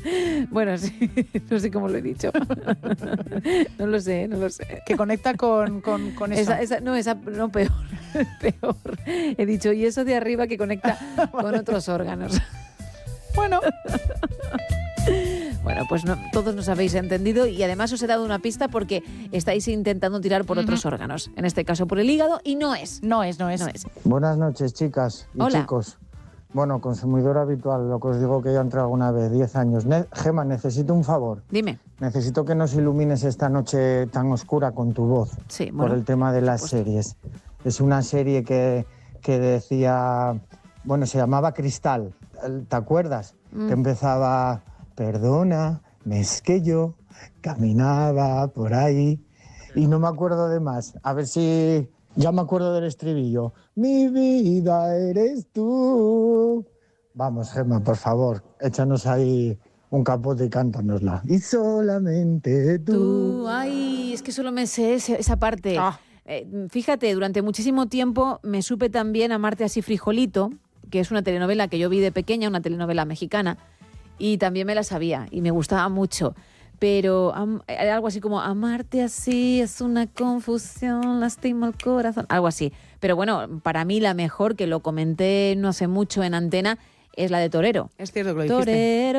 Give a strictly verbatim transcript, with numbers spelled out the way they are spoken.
Bueno, sí, no sé cómo lo he dicho. No lo sé, no lo sé. Que conecta con, con, con eso. Esa, esa, no, esa, no, peor, peor. He dicho, y eso de arriba que conecta con otros órganos. Bueno. Bueno, pues no, todos nos habéis entendido y además os he dado una pista porque estáis intentando tirar por uh-huh. otros órganos. En este caso por el hígado y no es. No es, no es. No es. Buenas noches, chicas y Hola. chicos. Bueno, consumidor habitual, lo que os digo que ya entré alguna vez, diez años. Ne- Gema, necesito un favor. Dime. Necesito que nos ilumines esta noche tan oscura con tu voz. Sí, bueno, por el tema de las pues... series. Es una serie que, que decía... Bueno, se llamaba Cristal. ¿Te acuerdas? Mm. Que empezaba... Perdona, es que yo caminaba por ahí y no me acuerdo de más. A ver si ya me acuerdo del estribillo. Mi vida eres tú. Vamos, Gemma, por favor, échanos ahí un capote y cántanosla. Y solamente tú. Tú, ay, es que solo me sé esa, esa parte. Ah. Eh, fíjate, durante muchísimo tiempo me supe también Amarte así frijolito, que es una telenovela que yo vi de pequeña, una telenovela mexicana. Y también me la sabía y me gustaba mucho. Pero um, era algo así como amarte así es una confusión, lastima el corazón, algo así. Pero bueno, para mí la mejor, que lo comenté no hace mucho en Antena, es la de Torero. Es cierto que lo dijiste. Torero.